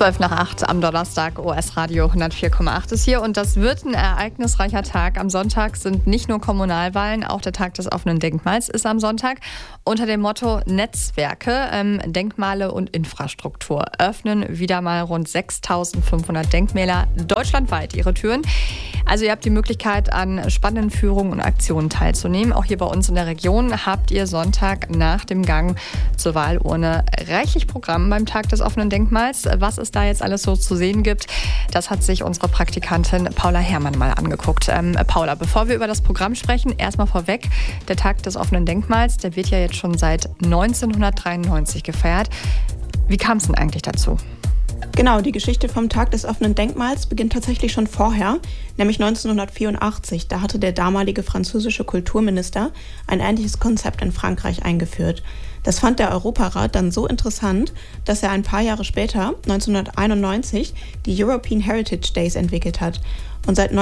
12:08 am Donnerstag, OS Radio 104,8 ist hier und das wird ein ereignisreicher Tag. Am Sonntag sind nicht nur Kommunalwahlen, auch der Tag des offenen Denkmals ist am Sonntag. Unter dem Motto Netzwerke, Denkmale und Infrastruktur öffnen wieder mal rund 6.500 Denkmäler deutschlandweit ihre Türen. Also ihr habt die Möglichkeit, an spannenden Führungen und Aktionen teilzunehmen. Auch hier bei uns in der Region habt ihr Sonntag nach dem Gang zur Wahlurne reichlich Programm beim Tag des offenen Denkmals. Was es da jetzt alles so zu sehen gibt, das hat sich unsere Praktikantin Paula Herrmann mal angeguckt. Paula, bevor wir über das Programm sprechen, erstmal vorweg, der Tag des offenen Denkmals, der wird ja jetzt schon seit 1993 gefeiert. Wie kam es denn eigentlich dazu? Genau, die Geschichte vom Tag des offenen Denkmals beginnt tatsächlich schon vorher, nämlich 1984. Da hatte der damalige französische Kulturminister ein ähnliches Konzept in Frankreich eingeführt. Das fand der Europarat dann so interessant, dass er ein paar Jahre später, 1991, die European Heritage Days entwickelt hat. Und seit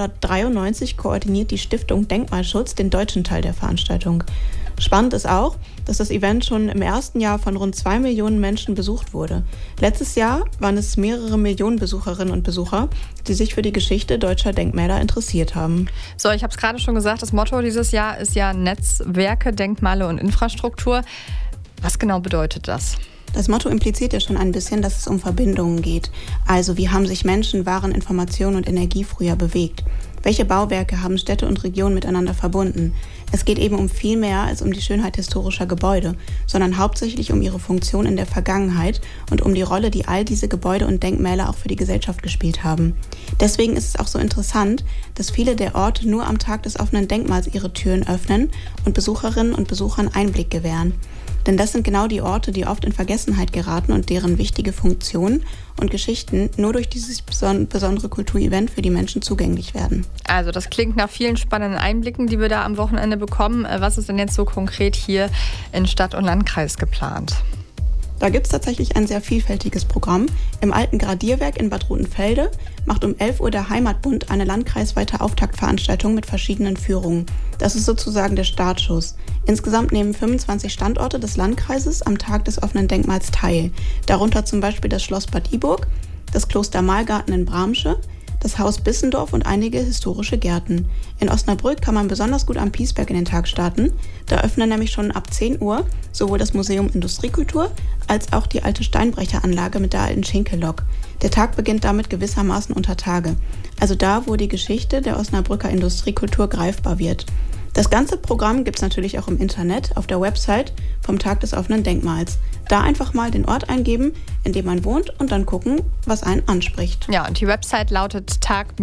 1993 koordiniert die Stiftung Denkmalschutz den deutschen Teil der Veranstaltung. Spannend ist auch, dass das Event schon im ersten Jahr von rund 2 Millionen Menschen besucht wurde. Letztes Jahr waren es mehrere Millionen Besucherinnen und Besucher, die sich für die Geschichte deutscher Denkmäler interessiert haben. So, ich habe es gerade schon gesagt, das Motto dieses Jahr ist ja Netzwerke, Denkmale und Infrastruktur. Was genau bedeutet das? Das Motto impliziert ja schon ein bisschen, dass es um Verbindungen geht. Also wie haben sich Menschen, Waren, Informationen und Energie früher bewegt? Welche Bauwerke haben Städte und Regionen miteinander verbunden? Es geht eben um viel mehr als um die Schönheit historischer Gebäude, sondern hauptsächlich um ihre Funktion in der Vergangenheit und um die Rolle, die all diese Gebäude und Denkmäler auch für die Gesellschaft gespielt haben. Deswegen ist es auch so interessant, dass viele der Orte nur am Tag des offenen Denkmals ihre Türen öffnen und Besucherinnen und Besuchern Einblick gewähren. Denn das sind genau die Orte, die oft in Vergessenheit geraten und deren wichtige Funktionen und Geschichten nur durch dieses besondere Kulturevent für die Menschen zugänglich werden. Also das klingt nach vielen spannenden Einblicken, die wir da am Wochenende bekommen. Was ist denn jetzt so konkret hier in Stadt und Landkreis geplant? Da gibt es tatsächlich ein sehr vielfältiges Programm. Im alten Gradierwerk in Bad Rotenfelde macht um 11 Uhr der Heimatbund eine landkreisweite Auftaktveranstaltung mit verschiedenen Führungen. Das ist sozusagen der Startschuss. Insgesamt nehmen 25 Standorte des Landkreises am Tag des offenen Denkmals teil. Darunter zum Beispiel das Schloss Bad Iburg, das Kloster Malgarten in Bramsche, das Haus Bissendorf und einige historische Gärten. In Osnabrück kann man besonders gut am Piesberg in den Tag starten. Da öffnen nämlich schon ab 10 Uhr sowohl das Museum Industriekultur als auch die alte Steinbrecheranlage mit der alten Schinkellok. Der Tag beginnt damit gewissermaßen unter Tage. Also da, wo die Geschichte der Osnabrücker Industriekultur greifbar wird. Das ganze Programm gibt es natürlich auch im Internet auf der Website vom Tag des offenen Denkmals. Da einfach mal den Ort eingeben, in dem man wohnt und dann gucken, was einen anspricht. Ja, und die Website lautet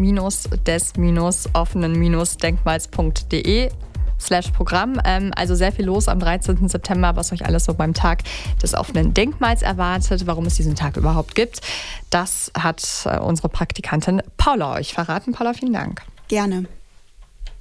tag-des-offenen-denkmals.de/Programm. Also sehr viel los am 13. September, was euch alles so beim Tag des offenen Denkmals erwartet. Warum es diesen Tag überhaupt gibt, das hat unsere Praktikantin Paula euch verraten. Paula, vielen Dank. Gerne.